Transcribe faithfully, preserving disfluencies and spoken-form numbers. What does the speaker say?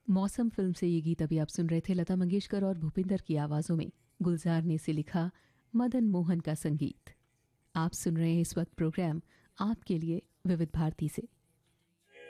मौसम फिल्म से ये गीत अभी आप सुन रहे थे, लता मंगेशकर और भूपिंदर की आवाज़ों में गुलजार ने इसे लिखा, मदन मोहन का संगीत। आप सुन रहे हैं इस वक्त प्रोग्राम आपके लिए विविध भारती से।